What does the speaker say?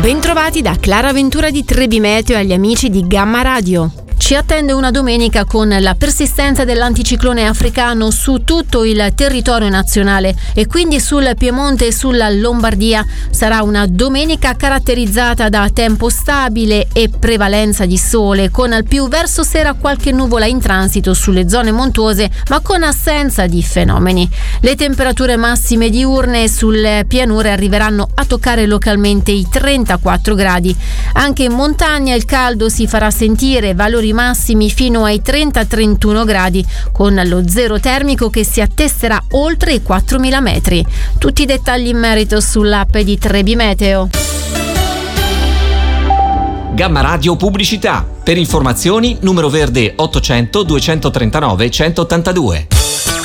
Bentrovati da Clara Ventura di Trebi Meteo e agli amici di Gamma Radio. Ci attende una domenica con la persistenza dell'anticiclone africano su tutto il territorio nazionale e quindi sul Piemonte e sulla Lombardia. Sarà una domenica caratterizzata da tempo stabile e prevalenza di sole, con al più verso sera qualche nuvola in transito sulle zone montuose, ma con assenza di fenomeni. Le temperature massime diurne sulle pianure arriveranno a toccare localmente i 34 gradi. Anche in montagna il caldo si farà sentire, valori massimi fino ai 30-31 gradi, con lo zero termico che si attesterà oltre i 4.000 metri. Tutti i dettagli in merito sull'app di Trebi Meteo. Gamma Radio Pubblicità. Per informazioni numero verde 800 239 182.